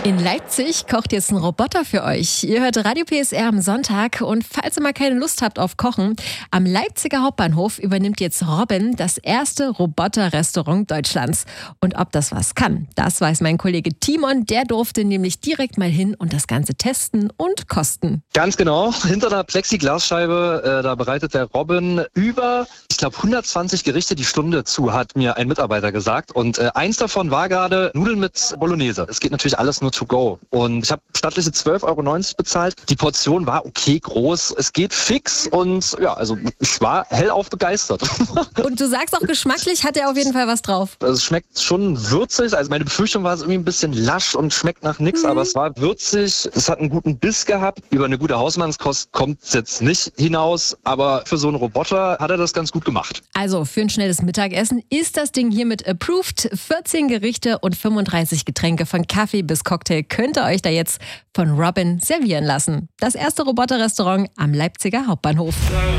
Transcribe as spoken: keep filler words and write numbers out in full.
In Leipzig kocht jetzt ein Roboter für euch. Ihr hört Radio P S R am Sonntag und falls ihr mal keine Lust habt auf Kochen, am Leipziger Hauptbahnhof übernimmt jetzt Robin das erste Roboter-Restaurant Deutschlands. Und ob das was kann, das weiß mein Kollege Timon. Der durfte nämlich direkt mal hin und das Ganze testen und kosten. Ganz genau, hinter der Plexiglasscheibe, äh, da bereitet der Robin über, ich glaube, hundertzwanzig Gerichte die Stunde zu, hat mir ein Mitarbeiter gesagt. Und äh, eins davon war gerade Nudeln mit Bolognese. Es geht natürlich alles nur to go. Und ich habe stattliche zwölf Euro neunzig bezahlt. Die Portion war okay groß. Es geht fix und ja, also ich war hellauf begeistert. Und du sagst auch, geschmacklich hat er auf jeden Fall was drauf. Also es schmeckt schon würzig. Also meine Befürchtung war es irgendwie ein bisschen lasch und schmeckt nach nichts, mhm. aber es war würzig. Es hat einen guten Biss gehabt. Über eine gute Hausmannskost kommt es jetzt nicht hinaus, aber für so einen Roboter hat er das ganz gut gemacht. Also für ein schnelles Mittagessen ist das Ding hiermit approved. vierzehn Gerichte und fünfunddreißig Getränke von Kaffee bis Cocktail könnt ihr euch da jetzt von Robin servieren lassen. Das erste Roboter-Restaurant am Leipziger Hauptbahnhof.